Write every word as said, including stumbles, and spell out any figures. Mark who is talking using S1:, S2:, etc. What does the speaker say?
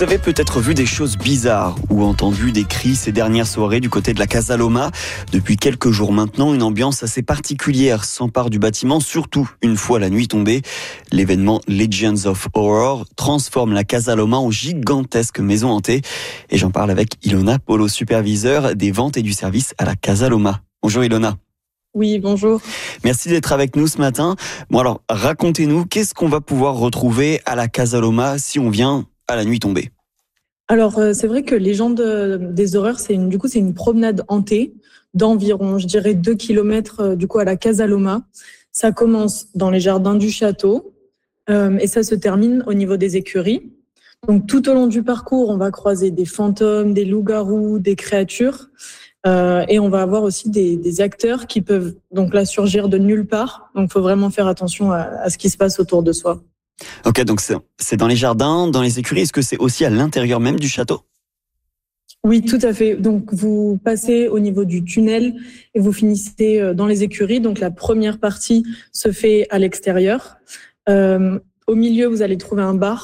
S1: Vous avez peut-être vu des choses bizarres ou entendu des cris ces dernières soirées du côté de la Casa Loma. Depuis quelques jours maintenant, une ambiance assez particulière s'empare du bâtiment, surtout une fois la nuit tombée. L'événement Legends of Horror transforme la Casa Loma en gigantesque maison hantée. Et j'en parle avec Ilona Polo, superviseur des ventes et du service à la Casa Loma. Bonjour Ilona.
S2: Oui, bonjour.
S1: Merci d'être avec nous ce matin. Bon alors, racontez-nous, qu'est-ce qu'on va pouvoir retrouver à la Casa Loma si on vient à la nuit tombée?
S2: Alors, euh, c'est vrai que Légende des horreurs, c'est une, du coup, c'est une promenade hantée d'environ, je dirais, deux kilomètres euh, du coup à la Casa Loma. Ça commence dans les jardins du château euh, et ça se termine au niveau des écuries. Donc, tout au long du parcours, on va croiser des fantômes, des loups-garous, des créatures. Euh, et on va avoir aussi des, des acteurs qui peuvent donc là surgir de nulle part. Donc, il faut vraiment faire attention à, à ce qui se passe autour de soi.
S1: Ok, donc c'est, c'est dans les jardins, dans les écuries. Est-ce que c'est aussi à l'intérieur même du château?
S2: Oui, tout à fait. Donc, vous passez au niveau du tunnel et vous finissez dans les écuries. Donc, la première partie se fait à l'extérieur. Euh, au milieu, vous allez trouver un bar